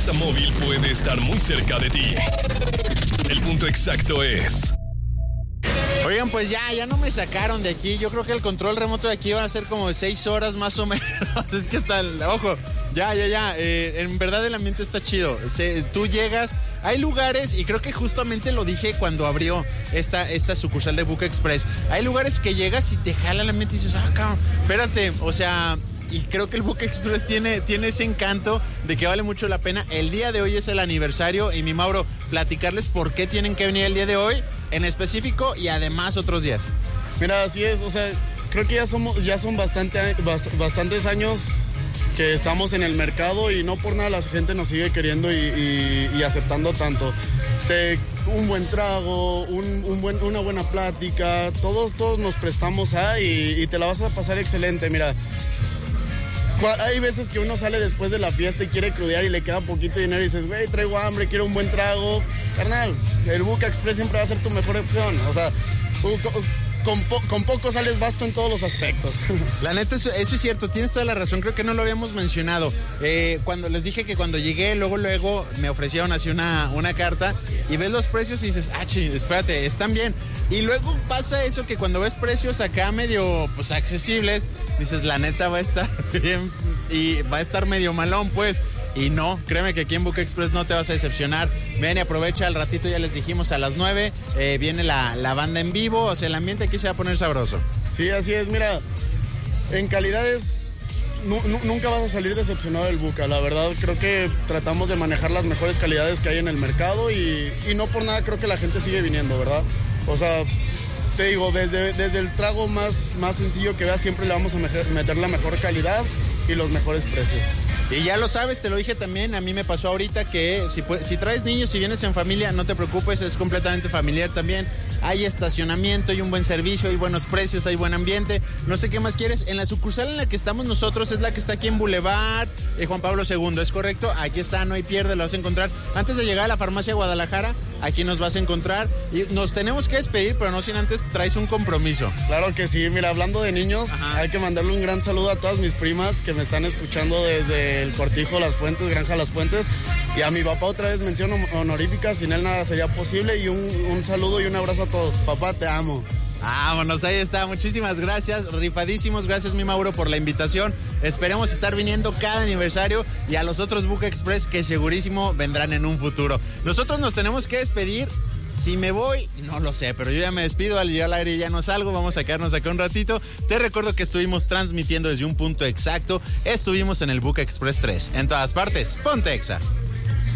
empresa móvil puede estar muy cerca de ti. El punto exacto es... Oigan, pues ya no me sacaron de aquí. Yo creo que el control remoto de aquí va a ser como de 6 horas más o menos. Es que está, ojo, ya. En verdad el ambiente está chido. Tú llegas, hay lugares, y creo que justamente lo dije cuando abrió esta sucursal de Book Express. Hay lugares que llegas y te jala el ambiente y dices, cabrón, espérate, o sea... Y creo que el Book Express tiene ese encanto de que vale mucho la pena. El día de hoy es el aniversario y mi Mauro, platicarles por qué tienen que venir el día de hoy en específico y además otros días. Mira, así es, o sea, creo que ya son bastantes años que estamos en el mercado y no por nada la gente nos sigue queriendo y aceptando tanto. Un buen trago, una buena plática, todos nos prestamos y te la vas a pasar excelente, mira. Hay veces que uno sale después de la fiesta y quiere crudear y le queda poquito dinero y dices, güey, traigo hambre, quiero un buen trago. Carnal, el Book Express siempre va a ser tu mejor opción. O sea, con poco sales basto en todos los aspectos. La neta, eso es cierto, tienes toda la razón, creo que no lo habíamos mencionado. Cuando les dije que cuando llegué, luego me ofrecieron así una carta y ves los precios y dices, espérate, están bien. Y luego pasa eso que cuando ves precios acá medio pues accesibles, dices, la neta va a estar bien y va a estar medio malón, pues. Y no, créeme que aquí en Book Express no te vas a decepcionar. Ven y aprovecha, al ratito ya les dijimos a las 9, viene la banda en vivo, o sea, el ambiente aquí se va a poner sabroso. Sí, así es, mira, en calidades nunca vas a salir decepcionado del Buca. La verdad, creo que tratamos de manejar las mejores calidades que hay en el mercado y no por nada creo que la gente sigue viniendo, ¿verdad? O sea, te digo, desde el trago más sencillo que veas, siempre le vamos a meter la mejor calidad y los mejores precios. Y ya lo sabes, te lo dije también, a mí me pasó ahorita que si traes niños, si vienes en familia, no te preocupes, es completamente familiar también. Hay estacionamiento, hay un buen servicio, hay buenos precios, hay buen ambiente. No sé qué más quieres. En la sucursal en la que estamos nosotros es la que está aquí en Boulevard Juan Pablo II, ¿es correcto? Aquí está, no hay pierde, lo vas a encontrar. Antes de llegar a la farmacia Guadalajara, aquí nos vas a encontrar. Y nos tenemos que despedir, pero no sin antes traes un compromiso. Claro que sí, mira, hablando de niños, hay que mandarle un gran saludo a todas mis primas que me están escuchando desde el Cortijo Las Fuentes, Granja Las Fuentes. Y a mi papá otra vez mención honorífica, sin él nada sería posible. Y un saludo y un abrazo a todos. Papá, te amo. Vámonos, ahí está. Muchísimas gracias, rifadísimos. Gracias, mi Mauro, por la invitación. Esperemos estar viniendo cada aniversario y a los otros Book Express que segurísimo vendrán en un futuro. Nosotros nos tenemos que despedir. Si me voy, no lo sé, pero yo ya me despido, al llegar al aire ya no salgo, vamos a quedarnos acá un ratito. Te recuerdo que estuvimos transmitiendo desde un punto exacto, estuvimos en el Book Express 3. En todas partes, ponte Exa.